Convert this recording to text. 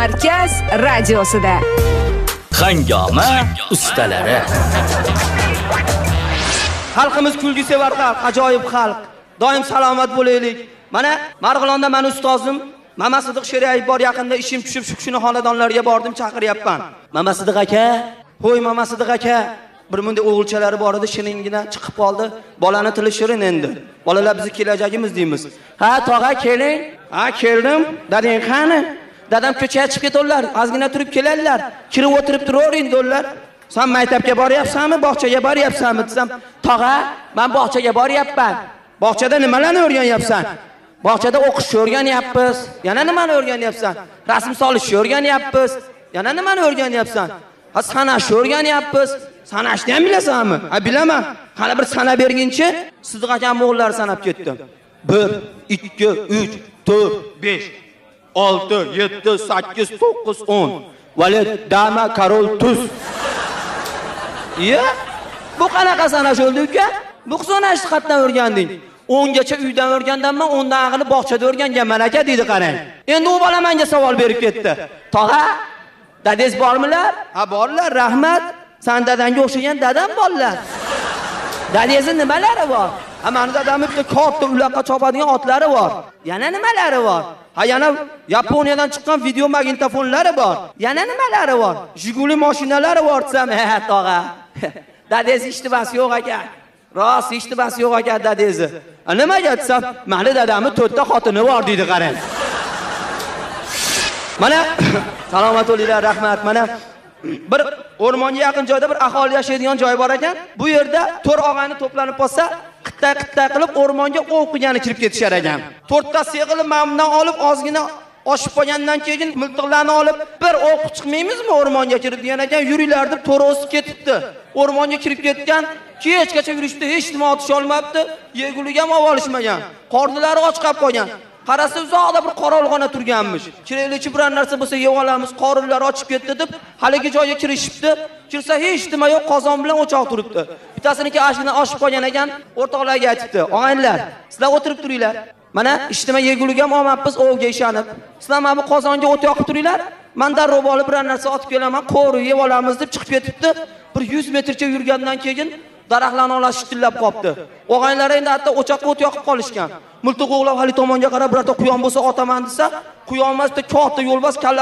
Markaz radiosida. Hangoma ustalari. Xalqimiz kulgi sevar xalq, ajoyib xalq. Doim salomat bo'laylik. Mana Marg'ilonda men ustozim Mama Sidiq Sheriyev bor, yaqinda ishim tushib shu kishini xonadonlariga bordim, chaqiryapman. Mama Sidiq aka, qo'y Mama Sidiq aka. Bir bunday o'g'ilchalari bor edi, shiringina chiqib qoldi. Bolani tili shirin endi. Bolalar bizni kelajagimiz deymiz. Ha, tog'a keling. Ha, keldim. Dadang qani? Dadam ko'chaga chiqib ketdilar. Ozgina turib keladilar. Kirib o'tirib turavering do'llar. Sen maktabga boryapsanmi, bog'chaga boryapsanmi desam, tog'a, men bog'chaga boryapman. Bog'chada nimalarni o'rganyapsan? Bog'chada o'qishni o'rganyapmiz. Yana nimani o'rganyapsan? Rasm solishni o'rganyapmiz. Yana nimani o'rganyapsan? Ha, sanashni o'rganyapmiz. Sanashni ham bilasanmi? Ha, bilaman. Qani bir sanab berginchi, Sidiq akam o'g'illari sanab ketdim. 1 2 3 4 5 6 7 8 9 10. Valid dama karol tuz. Ya? Bu qanaqa sanash o'ldi uka? Bu sanashni qatdan o'rganding. 10 gacha uydan o'rgandanman, 10 dan aqli bog'chada o'rganganman aka deydi qarang. Endi u bola menga savol berib ketdi. Tog'a, dadingiz bormilar? Ha, borlar, rahmat. Sen dadanga o'xshagan dadam borlar. Dadangizning nimalari bor? Ha, meni dadamning bitta katta uloqqa chopadigan otlari bor. Yana nimalari bor? Ha, yana Yaponiyadan chiqqan video magnitofonlari bor. Yana nimalari bor? Jiguli mashinalari bor desam, ha, tog'a. Dadangiz ishtibasi yo'q aka. Rost ishtibasi yo'q aka dadangiz. Nimaga desam, meni dadamning 4 ta xotini bor deydi qarang. Mana salomat bo'linglar, rahmat. Mana bir o'rmonga yaqin joyda bir aholi yashaydigan joy bor ekan. Bu yerda 4 og'ayni to'planib qolsa, qitta qilib o'rmonga o'qigani kirib ketishar ekan. 4 ta seg'ilib mamdan olib, ozgina oshib qolgandan keyin miltiqlarni olib, bir o'q chiqmaymizmi o'rmonga kirib degan ekan, yuringlar deb to'rosib ketibdi. O'rmonga kirib ketgan, kechgacha yurishdi, hech nima otish olmabdi, yeguliga ham olishmagan. Qornilari och qolib qolgan. Qarasa uzoqda bir qorolg'ona turganmish. Kiraylikchi biror narsa bo'lsa yeb olamiz, qorinlar ochib ketdi deb haligi joyga kirishibdi. Kirsa hech nima yo'q, qozon bilan o'choq turibdi. Bittasiniki ashina oshib qolgan ekan, o'rtoqlarga aytibdi: "Og'aylar, sizlar o'tirib turinglar. Mana ishtima yeguliga ham olmabmiz, ovga ishonib. Sizlar mana bu qozonga o't yoqib turinglar. Men darrov olib biror narsa otib kelaman, qo'ri yeb olamiz" deb chiqib ketibdi. Bir 100 metrcha yurgandan keyin daraxtlarni olasi shitillab qopti. Og'aylar endi hatto o'choqqa o't yoqib qolishgan. Miltiq o'g'lab hali tomonga qarab birorta quyon bo'lsa otaman desa, quyonmasda katta yo'lbars kalla